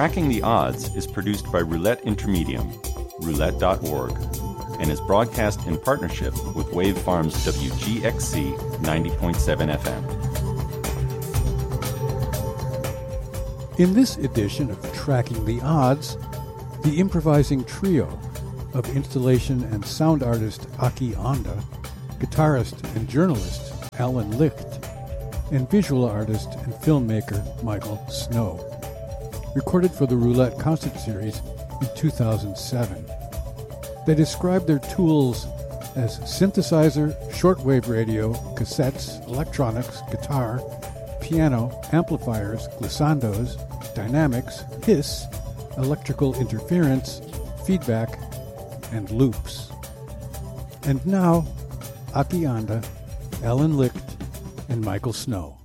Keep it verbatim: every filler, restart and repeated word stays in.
Tracking the Odds is produced by Roulette Intermedium, roulette dot org, and is broadcast in partnership with Wave Farms W G X C ninety point seven F M. In this edition of Tracking the Odds, the improvising trio of installation and sound artist Aki Anda, guitarist and journalist Alan Licht, and visual artist and filmmaker Michael Snow, recorded for the Roulette Concert Series in two thousand seven. They describe their tools as synthesizer, shortwave radio, cassettes, electronics, guitar, piano, amplifiers, glissandos, dynamics, hiss, electrical interference, feedback, and loops. And now, Aki Anda, Alan Licht, and Michael Snow.